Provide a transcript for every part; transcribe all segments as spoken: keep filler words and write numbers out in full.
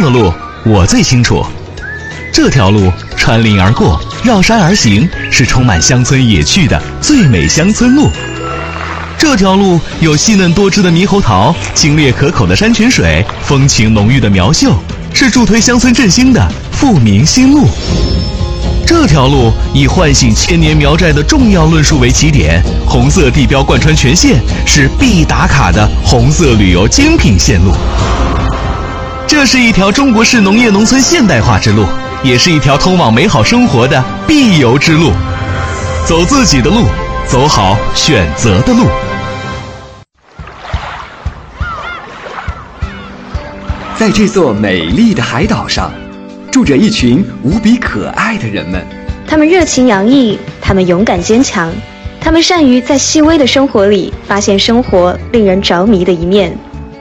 路我最清楚，这条路穿林而过，绕山而行，是充满乡村野趣的最美乡村路。这条路有细嫩多汁的猕猴桃，清冽可口的山泉水，风情浓郁的苗秀，是助推乡村振兴的富民新路。这条路以唤醒千年苗寨的重要论述为起点，红色地标贯穿全线，是必打卡的红色旅游精品线路。这是一条中国式农业农村现代化之路，也是一条通往美好生活的必游之路。走自己的路，走好选择的路。 在这座美丽的海岛上，住着一群无比可爱的人们。 他们热情洋溢，他们勇敢坚强，他们善于在细微的生活里发现生活令人着迷的一面。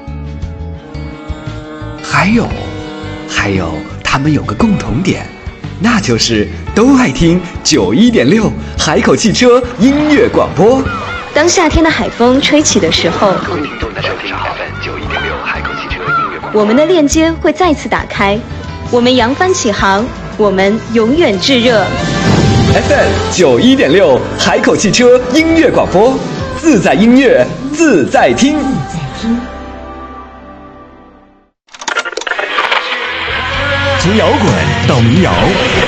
还有，还有，他们有个共同点，那就是都爱听九一点六海口汽车音乐广播。 当夏天的海风吹起的时候，我们的链接会再次打开，我们扬帆起航，我们永远炙热。 F M 九一点六海口汽车音乐广播，自在音乐，自在听。 从摇滚到民谣，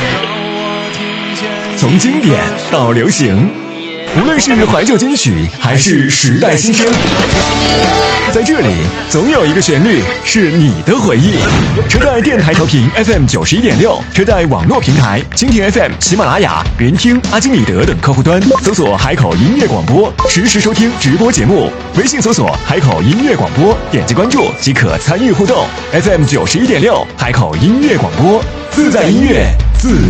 从经典到流行，无论是怀旧金曲还是时代新声，在这里总有一个旋律是你的回忆。车贷电台调频 F M 九十一点六，车贷网络平台蜻蜓 F M、喜马拉雅、云听、阿基米德等客户端搜索海口音乐广播，实时收听直播节目。微信搜索海口音乐广播，点击关注即可参与互动。F M 九十一点六，海口音乐广播，自在音乐，自